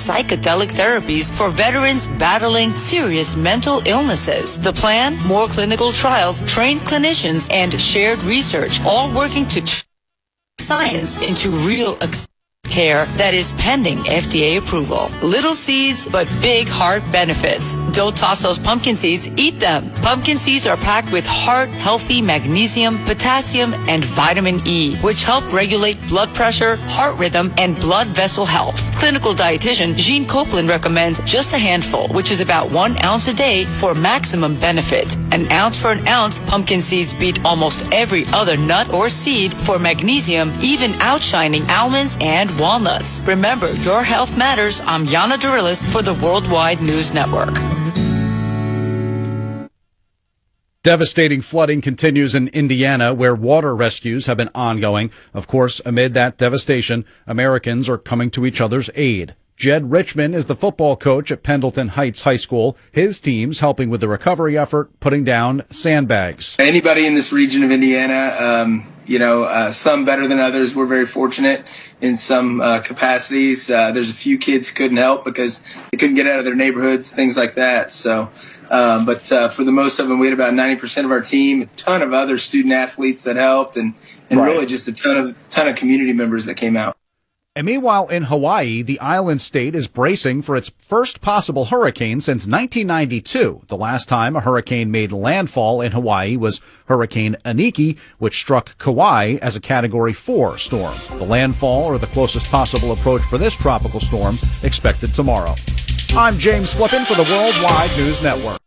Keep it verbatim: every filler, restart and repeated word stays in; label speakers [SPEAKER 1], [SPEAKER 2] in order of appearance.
[SPEAKER 1] psychedelic therapies for veterans battling serious mental illnesses. The plan? More clinical trials, trained clinicians, and shared research, all working to turn science into real ex- care that is pending F D A approval. Little seeds, but big heart benefits. Don't toss those pumpkin seeds, eat them. Pumpkin seeds are packed with heart-healthy magnesium, potassium, and vitamin E, which help regulate blood pressure, heart rhythm, and blood vessel health. Clinical dietitian Jean Copeland recommends just a handful, which is about one ounce a day for maximum benefit. An ounce for an ounce, pumpkin seeds beat almost every other nut or seed for magnesium, even outshining almonds and walnuts. Remember, your health matters. I'm Yana Dorilis for the Worldwide News Network.
[SPEAKER 2] Devastating flooding continues in Indiana, where water rescues have been ongoing. Of course, amid that devastation, Americans are coming to each other's aid. Jed Richmond is the football coach at Pendleton Heights High School. His team's helping with the recovery effort, putting down sandbags.
[SPEAKER 3] Anybody in this region of Indiana, um, you know, uh, some better than others. We're very fortunate in some uh, capacities. Uh, there's a few kids who couldn't help because they couldn't get out of their neighborhoods, things like that. So, uh, but uh, for the most of them, we had about ninety percent of our team, a ton of other student athletes that helped, and, and right. really just a ton of ton of community members that came out.
[SPEAKER 2] And meanwhile, in Hawaii, the island state is bracing for its first possible hurricane since nineteen ninety-two. The last time a hurricane made landfall in Hawaii was Hurricane Aniki, which struck Kauai as a Category four storm. The landfall, or the closest possible approach for this tropical storm, expected tomorrow. I'm James Flippin for the Worldwide News Network.